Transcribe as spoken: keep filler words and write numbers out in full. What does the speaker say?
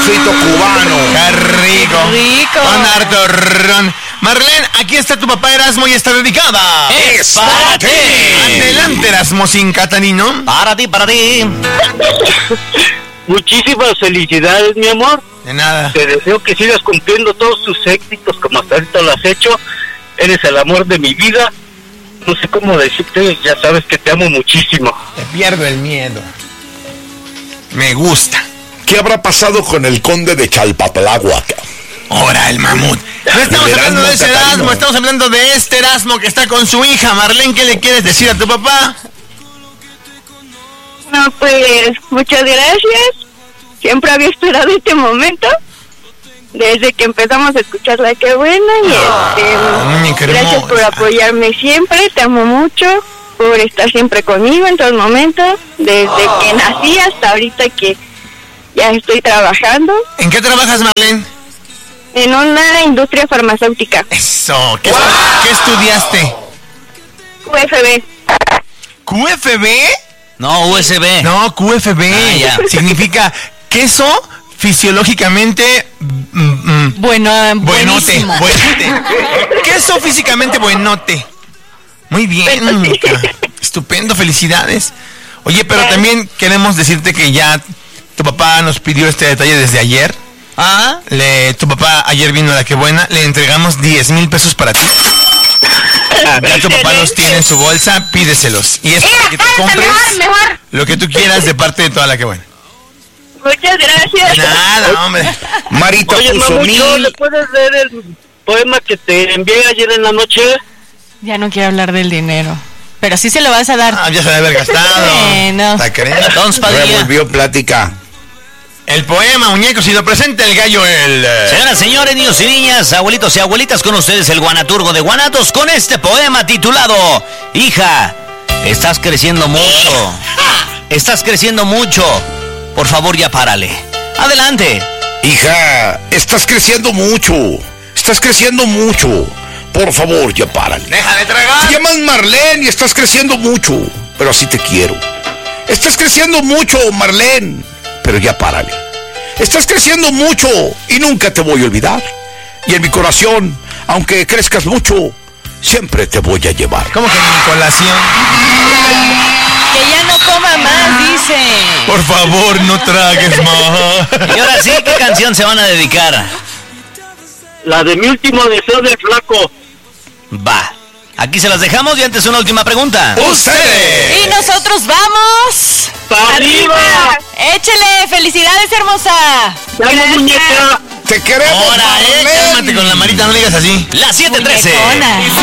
mojito cubano. ¡Qué rico! ¡Qué rico! Con harto ron. Marlene, aquí está tu papá Erasmo y está dedicada. ¡Es para ti! Adelante, Erasmo sin Catanino. Para ti, para ti. Muchísimas felicidades, mi amor. De nada. Te deseo que sigas cumpliendo todos tus éxitos como hasta ahorita lo has hecho. Eres el amor de mi vida. No sé cómo decirte, ya sabes que te amo muchísimo. Te pierdo el miedo. Me gusta. ¿Qué habrá pasado con el conde de Chalpatláhuac? Ahora el mamut. No estamos El hablando Erasmo de ese Catarino. Erasmo, estamos hablando de este Erasmo que está con su hija. Marlene, ¿qué le quieres decir a tu papá? No, pues, muchas gracias. Siempre había esperado este momento. Desde que empezamos a escucharla, qué buena. Y Ay, este, qué gracias hermosa. por apoyarme siempre. Te amo mucho. Por estar siempre conmigo en todos momentos. Desde que nací hasta ahorita que ya estoy trabajando ¿En qué trabajas, Marlene? en una industria farmacéutica. Eso. ¿Qué, ¿qué estudiaste? U F B. ¿Q F B? No, U S B. No, Q F B. Ah, ya. Significa queso fisiológicamente mm, mm, Bueno, buenote. buenísimo. Buenote. Queso físicamente buenote. Muy bien, Mica. Estupendo, felicidades. Oye, pero también queremos decirte que ya tu papá nos pidió este detalle desde ayer. Ah, Le, tu papá ayer vino a la que buena, le entregamos diez mil pesos para ti. Ya tu papá los tiene en su bolsa, pídeselos. Y es para que te compres mejor, mejor. lo que tú quieras de parte de toda la que buena. Muchas gracias. Nada, hombre. Marita Oye, puso Mamucho, ¿le mil. puedes leer el poema que te envié ayer en la noche? Ya no quiero hablar del dinero. Pero sí se lo vas a dar. Ah, ya se debe haber gastado. Bueno. ¿Está creyendo? Don Padilla. Revolvió plática. El poema, muñecos, y lo presenta el gallo, el... eh, Señoras, señores, niños y niñas, abuelitos y abuelitas, con ustedes el Guanaturgo de Guanatos con este poema titulado Hija, estás creciendo mucho. Estás creciendo mucho. Por favor, ya párale. Adelante. Hija, estás creciendo mucho. Estás creciendo mucho. Por favor, ya párale. Deja de tragar. Te llamas Marlene y estás creciendo mucho. Pero así te quiero. Estás creciendo mucho, Marlene. Pero ya párale. Estás creciendo mucho y nunca te voy a olvidar. Y en mi corazón, aunque crezcas mucho, siempre te voy a llevar. ¿Cómo que mi colación? Que ya no coma más, dice. Por favor, no tragues más. Y ahora sí, ¿qué canción se van a dedicar? La de mi último deseo del flaco. Va. Aquí se las dejamos y antes una última pregunta. ¡Ustedes! Y nosotros vamos. ¡Pa' arriba! Échele, felicidades, hermosa. ¡Te amo, muñeca! Te queremos, Ahora, eh, Marlene. cálmate con la marita, no digas así. La siete trece. Muñecona.